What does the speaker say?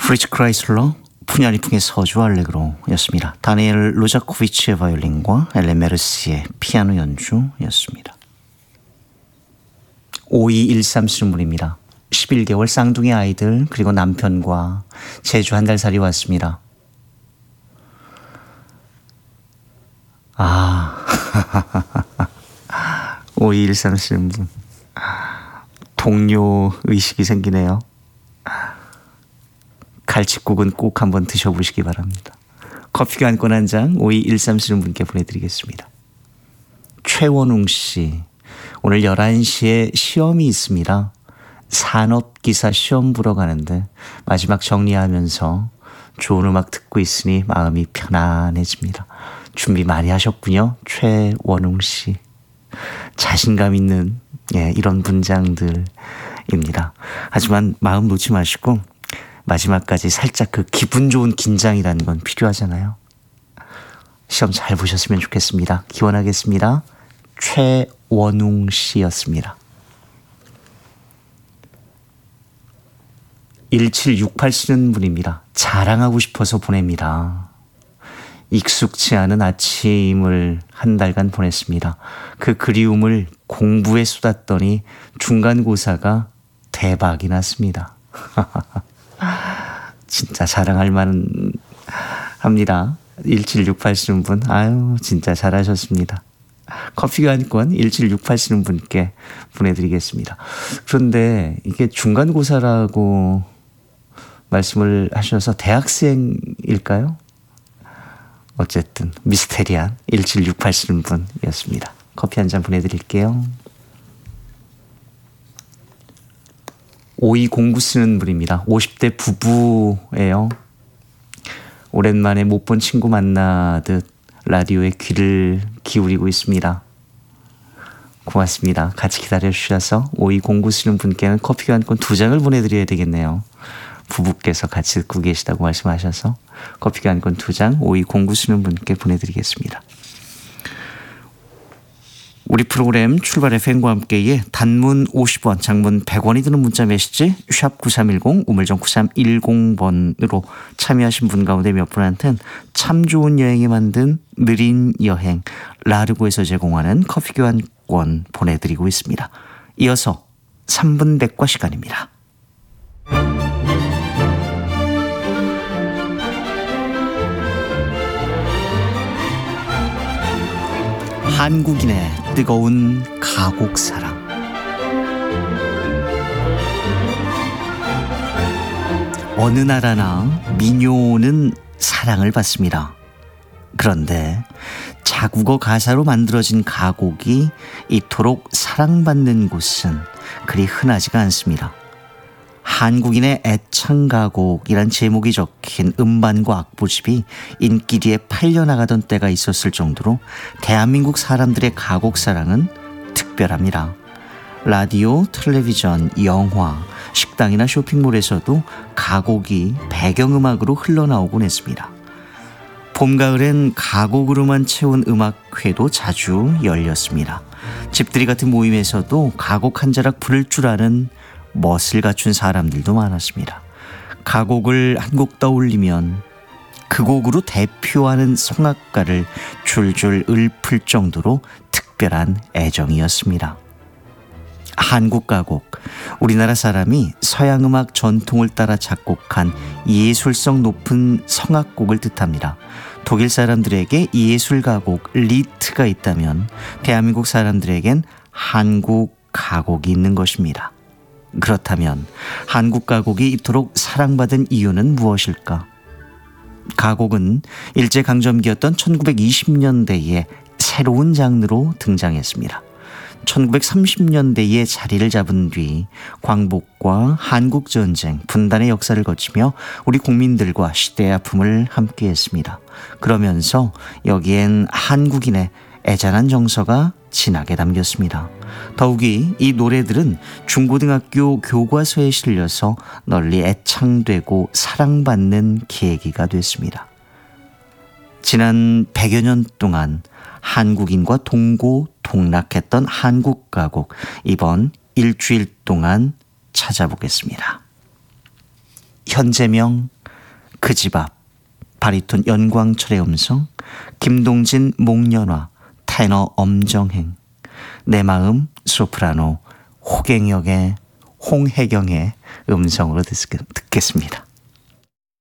프리츠 크라이슬러 푸냐리풍의 서주 알레그로였습니다. 다니엘 로자코비치의 바이올린과 엘렌 메르시의 피아노 연주였습니다. 5213 쓰는 분입니다. 11개월 쌍둥이 아이들 그리고 남편과 제주 한 달 살이 왔습니다. 5213 쓰는 분 동료 의식이 생기네요. 갈치국은 꼭 한번 드셔보시기 바랍니다. 커피 교환권 한 장 5213 쓰는 분께 보내드리겠습니다. 최원웅 씨, 오늘 11시에 시험이 있습니다. 산업기사 시험 보러 가는데 마지막 정리하면서 좋은 음악 듣고 있으니 마음이 편안해집니다. 준비 많이 하셨군요. 최원웅 씨. 자신감 있는 이런 문장들입니다. 하지만 마음 놓지 마시고 마지막까지 살짝 그 기분 좋은 긴장이라는 건 필요하잖아요. 시험 잘 보셨으면 좋겠습니다. 기원하겠습니다. 최원웅 씨였습니다. 1768 쓰는 분입니다. 자랑하고 싶어서 보냅니다. 익숙치 않은 아침을 한 달간 보냈습니다. 그 그리움을 공부에 쏟았더니 중간고사가 대박이 났습니다. 진짜 자랑할 만합니다. 1768 쓰는 분, 진짜 잘하셨습니다. 커피 교환권 1768 쓰는 분께 보내드리겠습니다. 그런데 이게 중간고사라고 말씀을 하셔서 대학생일까요? 어쨌든 미스테리한 1768 쓰는 분이었습니다. 커피 한 잔 보내드릴게요. 5209 쓰는 분입니다. 50대 부부예요. 오랜만에 못 본 친구 만나듯 라디오에 귀를 기울이고 있습니다. 고맙습니다. 같이 기다려주셔서 5209 쓰는 분께는 커피 교환권 2장을 보내드려야 되겠네요. 부부께서 같이 듣고 계시다고 말씀하셔서 커피 교환권 2장 5209 쓰는 분께 보내드리겠습니다. 우리 프로그램 출발 FM과 함께에 단문 50원, 장문 100원이 드는 문자 메시지 샵 9310, 우물정 9310번으로 참여하신 분 가운데 몇 분한테는 참 좋은 여행에 만든 느린 여행 라르고에서 제공하는 커피 교환권 보내드리고 있습니다. 이어서 3분 백과 시간입니다. 한국인의 뜨거운 가곡사랑. 어느 나라나 민요는 사랑을 받습니다. 그런데 자국어 가사로 만들어진 가곡이 이토록 사랑받는 곳은 그리 흔하지가 않습니다. 한국인의 애창가곡이란 제목이 적힌 음반과 악보집이 인기리에 팔려나가던 때가 있었을 정도로 대한민국 사람들의 가곡사랑은 특별합니다. 라디오, 텔레비전, 영화, 식당이나 쇼핑몰에서도 가곡이 배경음악으로 흘러나오곤 했습니다. 봄, 가을엔 가곡으로만 채운 음악회도 자주 열렸습니다. 집들이 같은 모임에서도 가곡 한 자락 부를 줄 아는 멋을 갖춘 사람들도 많았습니다. 가곡을 한 곡 떠올리면 그 곡으로 대표하는 성악가를 줄줄 읊을 정도로 특별한 애정이었습니다. 한국 가곡, 우리나라 사람이 서양음악 전통을 따라 작곡한 예술성 높은 성악곡을 뜻합니다. 독일 사람들에게 예술가곡 리트가 있다면 대한민국 사람들에겐 한국 가곡이 있는 것입니다. 그렇다면 한국 가곡이 이토록 사랑받은 이유는 무엇일까? 가곡은 일제강점기였던 1920년대에 새로운 장르로 등장했습니다. 1930년대에 자리를 잡은 뒤 광복과 한국전쟁, 분단의 역사를 거치며 우리 국민들과 시대의 아픔을 함께했습니다. 그러면서 여기엔 한국인의 애잔한 정서가 진하게 담겼습니다. 더욱이 이 노래들은 중고등학교 교과서에 실려서 널리 애창되고 사랑받는 계기가 됐습니다. 지난 100여 년 동안 한국인과 동고동락했던 한국 가곡, 이번 일주일 동안 찾아보겠습니다. 현재명 그 집 앞, 바리톤 연광철의 음성, 김동진 목련화, 테너 엄정행, 내 마음 소프라노 홍혜경의 음성으로 듣겠습니다.